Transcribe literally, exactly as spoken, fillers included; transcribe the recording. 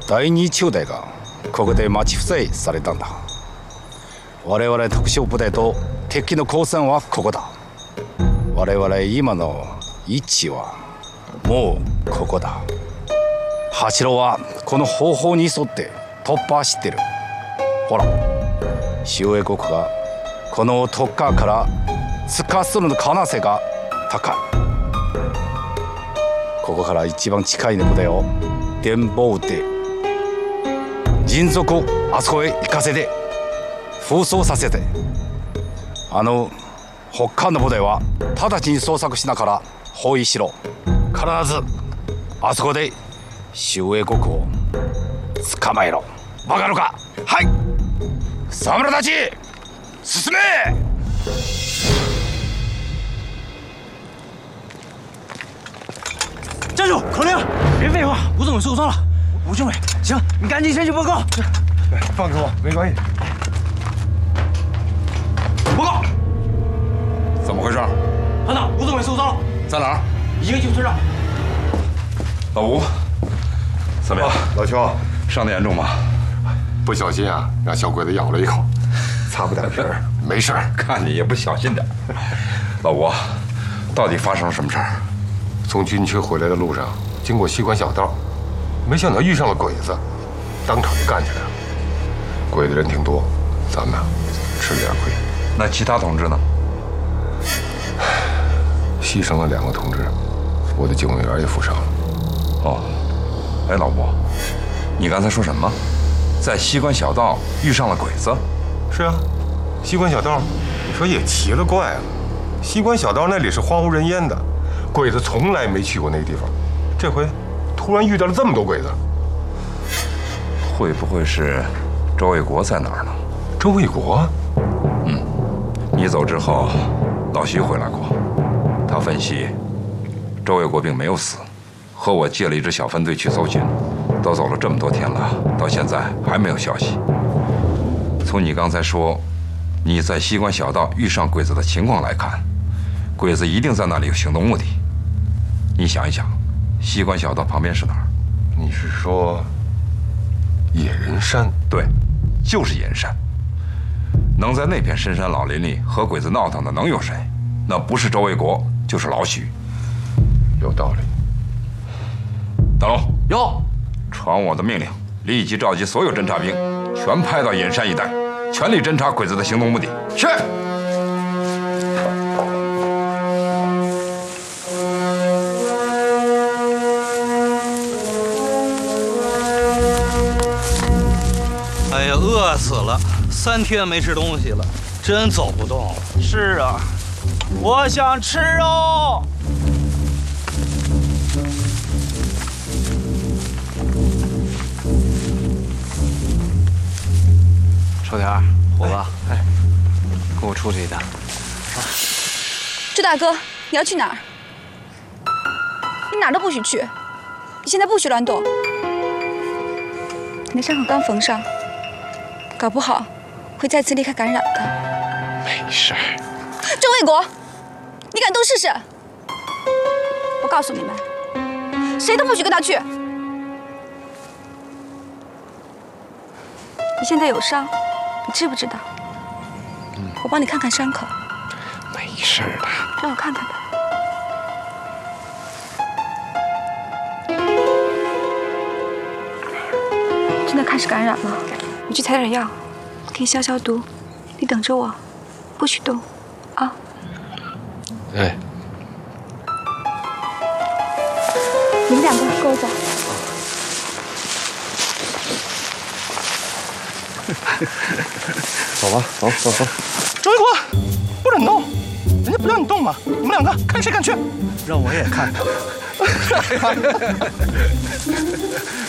第二中隊がここで待ち伏せされたんだ。我々特殊部隊と敵の交戦はここだ。我々今の位置はもうここだ。柱はこの方法に沿って突破してる。ほら、周英国がこの特化から突破する可能性が高い。ここから一番近い部隊を展望で迅速あそこへ行かせて封鎖させて、あの他の部隊は直ちに捜索しながら包囲しろ。必ずあそこで周英国を捕まえろ。わかるか？はい。侍たち進め。 站住！口令！别废话，吴政委受伤了。吴政委，行，你赶紧先去报告。 放开我，没关系。 报告， 怎么回事？ 团长，吴政委受伤了， 在哪儿？ 已经进村上。 老吴，怎么样？ 老邱， 伤得严重吗？ 不小心啊，让小鬼子咬了一口，擦不点皮儿，没事儿。 看你也不小心点。老吴，到底发生了什么事儿？ 从军区回来的路上，经过西关小道，没想到遇上了鬼子，当场就干起来了。鬼子人挺多，咱们吃了点亏。 那其他同志呢？ 牺牲了两个同志，我的警卫员也负伤了。 哦，哎，老吴，你刚才说什么？在西关小道遇上了鬼子？ 是啊，西关小道，你说也奇了怪了。西关小道那里是荒无人烟的，鬼子从来没去过那个地方，这回突然遇到了这么多鬼子。 会不会是周卫国在哪儿呢？ 周卫国？ 嗯，你走之后，老徐回来过，他分析，周卫国并没有死，和我借了一支小分队去搜寻，都走了这么多天了，到现在还没有消息。从你刚才说你在西关小道遇上鬼子的情况来看，鬼子一定在那里有行动目的。你想一想，西关小道旁边是哪儿？ 你是说野人山？ 对，就是野人山。能在那片深山老林里和鬼子闹腾的能有谁？那不是周卫国，就是老许。 有道理。 大龙， 有， 传我的命令，立即召集所有侦察兵，全派到野山一带，全力侦察鬼子的行动目的。是。 哎呀，饿死了，三天没吃东西了，真走不动了。是啊，我想吃肉。臭田儿，虎子，哎，跟我出去一趟。 周大哥，你要去哪儿？你哪儿都不许去，你现在不许乱动。你的伤口刚缝上，搞不好会再次裂开感染的。 没事儿。 周卫国，你敢动试试？我告诉你们，谁都不许跟他去。你现在有伤，你知不知道？嗯，我帮你看看伤口。 没事的。 让我看看吧。真的开始感染了，我去采点药，给你消消毒。你等着我，不许动，啊？ 哎， 你们两个跟我走。 走吧，走走走。 周卫国，不准动，人家不让你动嘛。你们两个看谁敢去？让我也看看。